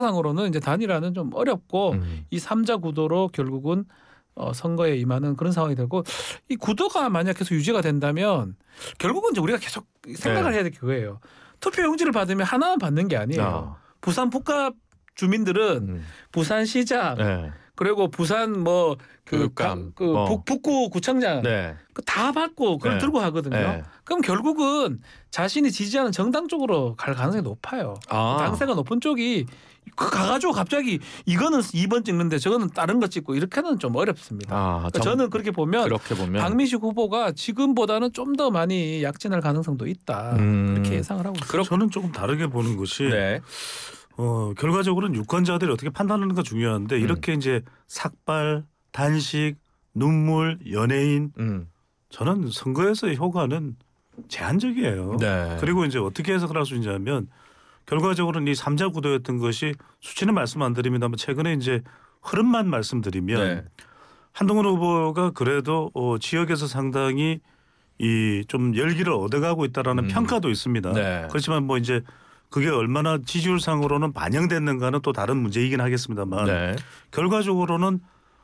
상으로는 이제 단일화는 좀 어렵고 이 3자 구도로 결국은 선거에 임하는 그런 상황이 되고 이 구도가 만약 계속 유지가 된다면 결국은 이제 우리가 계속 생각을 해야 될 게 그거예요. 투표 용지를 받으면 하나만 받는 게 아니에요. 부산 북갑 주민들은 부산시장 그리고 부산 북구 구청장 다 받고 그걸 들고 가거든요. 그럼 결국은 자신이 지지하는 정당 쪽으로 갈 가능성이 높아요. 당세가 높은 쪽이 가가지고 갑자기 이거는 2번 찍는데 저거는 다른 거 찍고 이렇게는 좀 어렵습니다. 그러니까 저는 그렇게 보면 박민식 후보가 지금보다는 좀 더 많이 약진할 가능성도 있다. 그렇게 예상을 하고 있습니다. 저는 조금 다르게 보는 것이 결과적으로는 유권자들이 어떻게 판단하는가 중요한데 이렇게 이제 삭발, 단식, 눈물, 연예인 저는 선거에서의 효과는 제한적이에요. 그리고 이제 어떻게 해석을 할 수 있냐면 결과적으로는 이 3자 구도였던 것이 수치는 말씀 안 드립니다만 최근에 이제 흐름만 말씀드리면 한동훈 후보가 그래도 지역에서 상당히 이 좀 열기를 얻어가고 있다라는 평가도 있습니다. 그렇지만 뭐 이제 그게 얼마나 지지율상으로는 반영됐는가는 또 다른 문제이긴 하겠습니다만 결과적으로는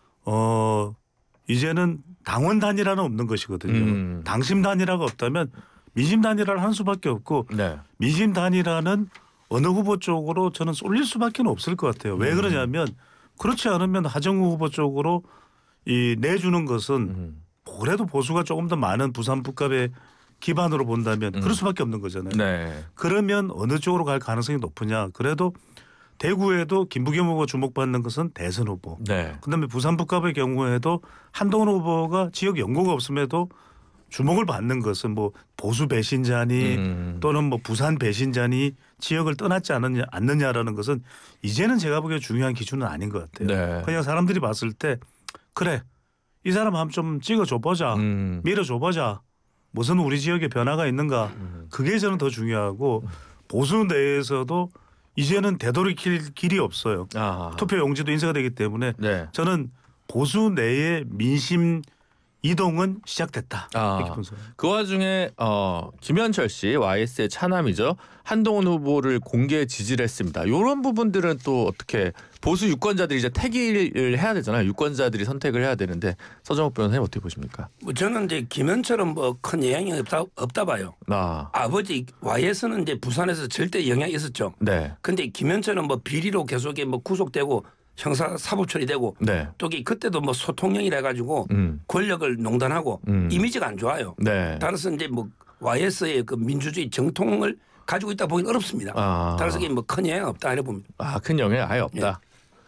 이제는 당원 단일화는 없는 것이거든요. 당심 단일화가 없다면 민심 단일화를 한 수밖에 없고 민심 단일화는 어느 후보 쪽으로 저는 쏠릴 수밖에 없을 것 같아요. 왜 그러냐면 그렇지 않으면 하정우 후보 쪽으로 이 내주는 것은 그래도 보수가 조금 더 많은 부산 북갑의 기반으로 본다면 그럴 수밖에 없는 거잖아요. 그러면 어느 쪽으로 갈 가능성이 높으냐. 그래도 대구에도 김부겸 후보가 주목받는 것은 대선 후보. 그다음에 부산 북갑의 경우에도 한동훈 후보가 지역 연고가 없음에도 주목을 받는 것은 뭐 보수 배신자니 또는 뭐 부산 배신자니 지역을 떠났지 않느냐라는 것은 이제는 제가 보기에 중요한 기준은 아닌 것 같아요. 그냥 사람들이 봤을 때 그래 이 사람 한번 좀 찍어줘 보자. 밀어줘 보자. 무슨 우리 지역에 변화가 있는가. 그게 저는 더 중요하고 보수 내에서도 이제는 되돌이킬 길이 없어요. 투표 용지도 인쇄가 되기 때문에 저는 보수 내의 민심 이동은 시작됐다. 이렇게 분석합니다. 그 와중에 김현철 씨 YS의 차남이죠. 한동훈 후보를 공개 지지를 했습니다. 이런 부분들은 또 어떻게 보수 유권자들이 이제 택일을 해야 되잖아요. 유권자들이 선택을 해야 되는데 서정욱 변호사님 어떻게 보십니까? 저는 이제 김현철은 뭐 큰 영향이 없다 봐요. 아버지 YS는 이제 부산에서 절대 영향이 있었죠. 근데 김현철은 뭐 비리로 계속 뭐 구속되고 형사 사법 처리되고 또 그때도 뭐 소통령이라 해가지고 권력을 농단하고 이미지가 안 좋아요. 따라서 이제 뭐 YS의 그 민주주의 정통을 가지고 있다 보기는 어렵습니다. 따라서 뭐 큰 영향 없다 이래 봅니다. 큰 영향 아예 없다.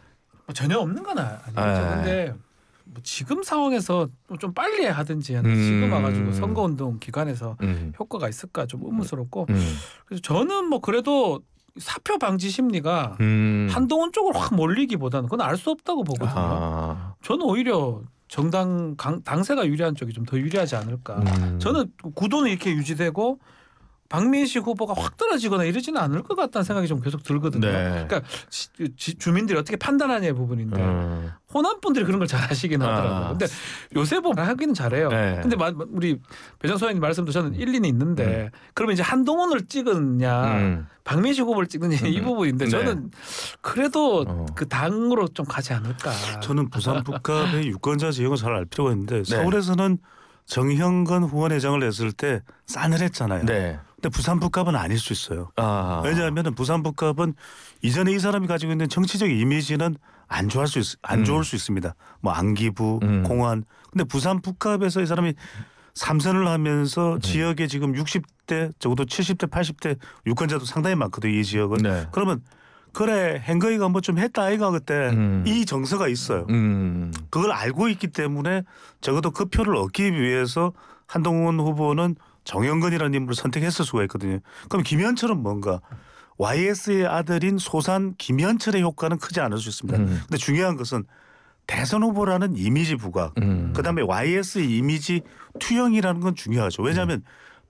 전혀 없는 건 아니죠. 그런데 뭐 지금 상황에서 좀 빨리 하든지 지금 와가지고 선거운동 기간에서 효과가 있을까 좀 의문스럽고 그래서 저는 뭐 그래도 사표 방지 심리가 한동훈 쪽으로 확 몰리기보다는 그건 알 수 없다고 보거든요. 저는 오히려 정당 당세가 유리한 쪽이 좀 더 유리하지 않을까. 저는 구도는 이렇게 유지되고 박민식 후보가 확 떨어지거나 이러지는 않을 것 같다는 생각이 좀 계속 들거든요. 그러니까 주민들이 어떻게 판단하냐의 부분인데 호남 분들이 그런 걸 잘하시긴 하더라고요. 근데 요새 보면 하기는 잘해요. 근데 우리 배정 소장님 말씀도 저는 일리는 있는데 그러면 이제 한동훈을 찍느냐 박민식 후보를 찍느냐 이 부분인데 저는 그래도 그 당으로 좀 가지 않을까. 저는 부산 북갑의 유권자 지형을 잘 알 필요가 있는데 서울에서는 정형건 후원회장을 냈을 때 싸늘했잖아요. 근데 부산 북갑은 아닐 수 있어요. 왜냐하면 부산 북갑은 이전에 이 사람이 가지고 있는 정치적 이미지는 안 좋을 수 있습니다. 뭐 안기부, 공안. 근데 부산 북갑에서 이 사람이 3선을 하면서 지역에 지금 60대 적어도 70대 80대 유권자도 상당히 많거든요. 이 지역은. 그러면 그래 행거이가 뭐 좀 했다 아이가 그때 이 정서가 있어요. 그걸 알고 있기 때문에 적어도 그 표를 얻기 위해서 한동훈 후보는 정영건이라는 인물을 선택했을 수가 있거든요. 그럼 김현철은 뭔가 YS의 아들인 소산 김현철의 효과는 크지 않을 수 있습니다. 근데 중요한 것은 대선 후보라는 이미지 부각 그다음에 YS의 이미지 투영이라는 건 중요하죠. 왜냐하면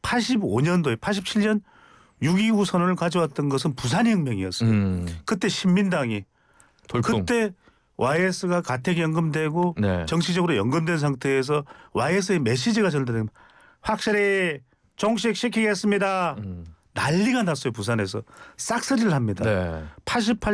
85년도에 87년 6.29 선언을 가져왔던 것은 부산혁명이었어요. 그때 신민당이 그때 YS가 가택연금되고 정치적으로 연금된 상태에서 YS의 메시지가 전달되면 확실히 종식시키겠습니다. 난리가 났어요. 부산에서 싹쓸이를 합니다. 88